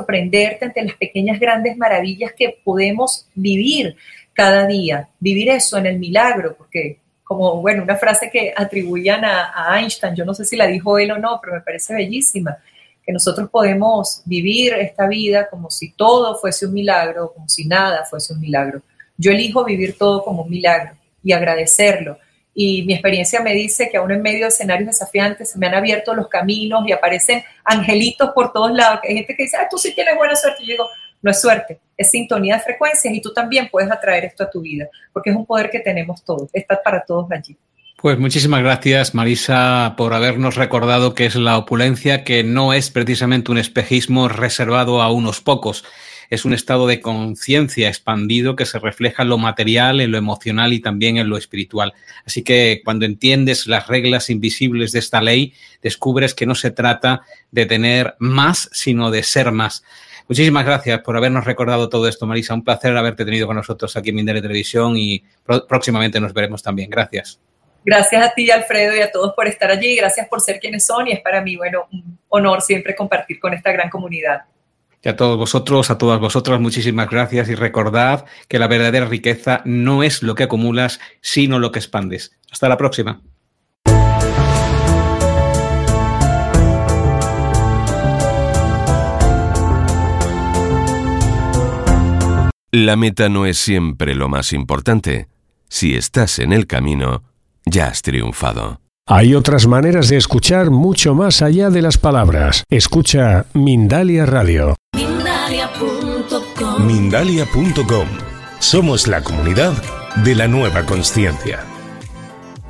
sorprenderte ante las pequeñas grandes maravillas que podemos vivir cada día, vivir eso en el milagro, porque como, bueno, una frase que atribuían a Einstein, yo no sé si la dijo él o no, pero me parece bellísima, que nosotros podemos vivir esta vida como si todo fuese un milagro, como si nada fuese un milagro. Yo elijo vivir todo como un milagro y agradecerlo. Y mi experiencia me dice que aún en medio de escenarios desafiantes se me han abierto los caminos y aparecen angelitos por todos lados. Hay gente que dice, tú sí tienes buena suerte. Y yo digo, no es suerte, es sintonía de frecuencias y tú también puedes atraer esto a tu vida, porque es un poder que tenemos todos, está para todos allí. Pues muchísimas gracias, Marisa, por habernos recordado que es la opulencia, que no es precisamente un espejismo reservado a unos pocos. Es un estado de conciencia expandido que se refleja en lo material, en lo emocional y también en lo espiritual. Así que cuando entiendes las reglas invisibles de esta ley, descubres que no se trata de tener más, sino de ser más. Muchísimas gracias por habernos recordado todo esto, Marisa. Un placer haberte tenido con nosotros aquí en Mindalia Televisión y próximamente nos veremos también. Gracias. Gracias a ti, Alfredo, y a todos por estar allí. Gracias por ser quienes son y es para mí, bueno, un honor siempre compartir con esta gran comunidad. Y a todos vosotros, a todas vosotras, muchísimas gracias y recordad que la verdadera riqueza no es lo que acumulas, sino lo que expandes. Hasta la próxima. La meta no es siempre lo más importante. Si estás en el camino, ya has triunfado. Hay otras maneras de escuchar mucho más allá de las palabras. Escucha Mindalia Radio. Mindalia.com. Somos la comunidad de la nueva consciencia.